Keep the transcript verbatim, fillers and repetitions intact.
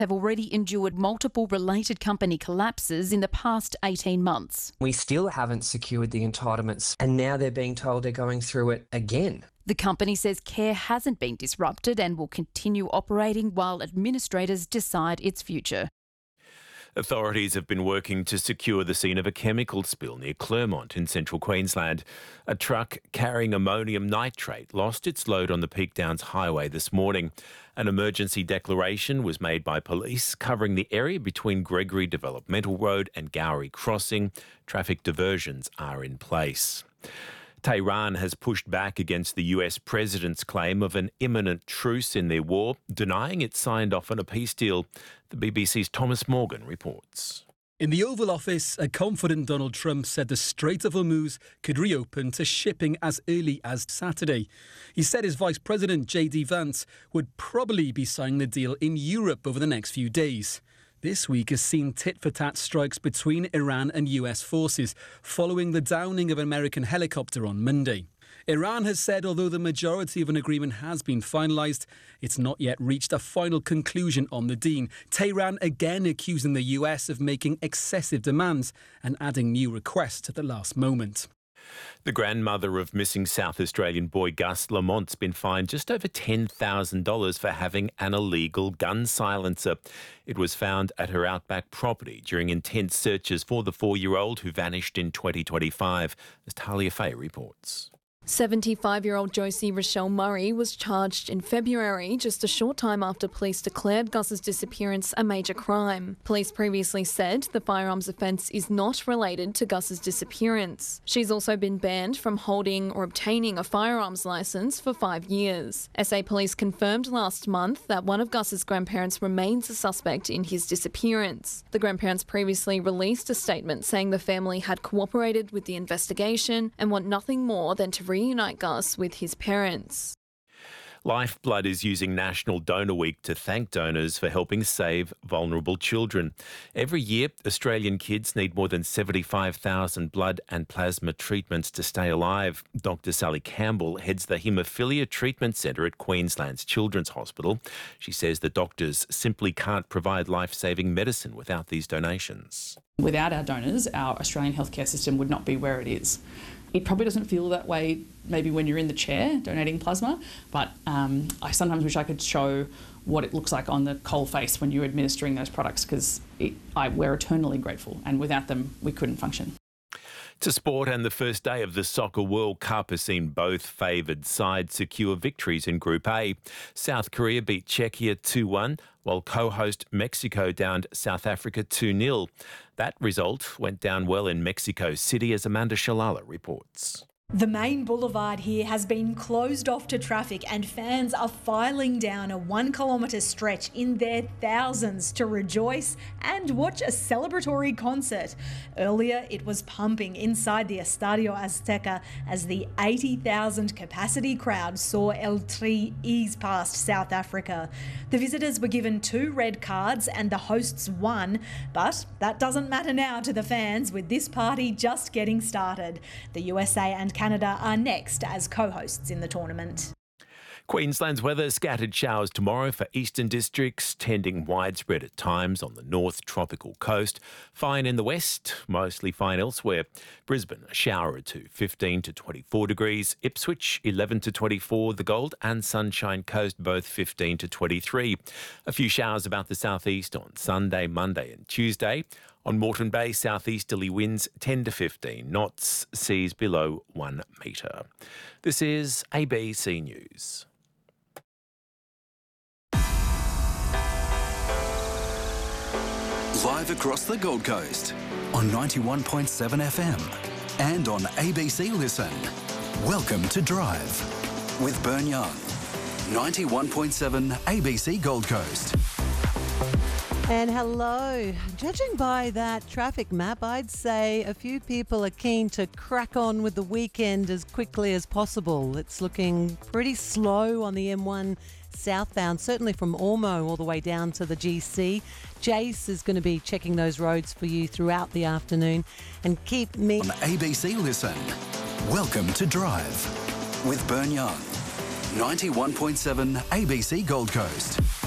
have already endured multiple related company collapses in the past eighteen months. We still haven't secured the entitlements, and now they're being told they're going through it again. The company says care hasn't been disrupted and will continue operating while administrators decide its future. Authorities have been working to secure the scene of a chemical spill near Clermont in central Queensland. A truck carrying ammonium nitrate lost its load on the Peak Downs Highway this morning. An emergency declaration was made by police covering the area between Gregory Developmental Road and Gowrie Crossing. Traffic diversions are in place. Tehran has pushed back against the U S president's claim of an imminent truce in their war, denying it signed off on a peace deal. The B B C's Thomas Morgan reports. In the Oval Office, a confident Donald Trump said the Strait of Hormuz could reopen to shipping as early as Saturday. He said his Vice President, J D Vance, would probably be signing the deal in Europe over the next few days. This week has seen tit-for-tat strikes between Iran and U S forces following the downing of an American helicopter on Monday. Iran has said although the majority of an agreement has been finalised, it's not yet reached a final conclusion on the deal. Tehran again accusing the U S of making excessive demands and adding new requests at the last moment. The grandmother of missing South Australian boy Gus Lamont's been fined just over ten thousand dollars for having an illegal gun silencer. It was found at her outback property during intense searches for the four-year-old who vanished in twenty twenty-five, as Talia Fay reports. seventy-five-year-old Josie Rochelle Murray was charged in February, just a short time after police declared Gus's disappearance a major crime. Police previously said the firearms offence is not related to Gus's disappearance. She's also been banned from holding or obtaining a firearms licence for five years. S A Police confirmed last month that one of Gus's grandparents remains a suspect in his disappearance. The grandparents previously released a statement saying the family had cooperated with the investigation and want nothing more than to reunite Gus with his parents. Lifeblood is using National Donor Week to thank donors for helping save vulnerable children. Every year, Australian kids need more than seventy-five thousand blood and plasma treatments to stay alive. Doctor Sally Campbell heads the Haemophilia Treatment Centre at Queensland's Children's Hospital. She says the doctors simply can't provide life-saving medicine without these donations. Without our donors, our Australian healthcare system would not be where it is. It probably doesn't feel that way maybe when you're in the chair donating plasma, but um, I sometimes wish I could show what it looks like on the coal face when you're administering those products, because we're eternally grateful, and without them we couldn't function. To sport, and the first day of the Soccer World Cup has seen both favoured sides secure victories in Group A. South Korea beat Czechia two one, while co-host Mexico downed South Africa two nil. That result went down well in Mexico City, as Amanda Shalala reports. The main boulevard here has been closed off to traffic, and fans are filing down a one kilometre stretch in their thousands to rejoice and watch a celebratory concert. Earlier, it was pumping inside the Estadio Azteca as the eighty thousand capacity crowd saw El Tri ease past South Africa. The visitors were given two red cards and the hosts one, but that doesn't matter now to the fans, with this party just getting started. The U S A and Canada are next as co-hosts in the tournament. Queensland's weather: scattered showers tomorrow for eastern districts, tending widespread at times on the north tropical coast. Fine in the west, mostly fine elsewhere. Brisbane, a shower or two, fifteen to twenty-four degrees. Ipswich, eleven to twenty-four. The Gold and Sunshine Coast, both fifteen to twenty-three. A few showers about the southeast on Sunday, Monday and Tuesday. On Moreton Bay, southeasterly winds ten to fifteen knots, seas below one metre. This is A B C News. Live across the Gold Coast on ninety-one point seven F M and on A B C Listen. Welcome to Drive with Bern Young. ninety-one point seven A B C Gold Coast. And hello. Judging by that traffic map, I'd say a few people are keen to crack on with the weekend as quickly as possible. It's looking pretty slow on the M one southbound, certainly from Ormo all the way down to the G C. Jace is going to be checking those roads for you throughout the afternoon. And keep me... On A B C Listen. Welcome to Drive with Bern Young. ninety-one point seven A B C Gold Coast.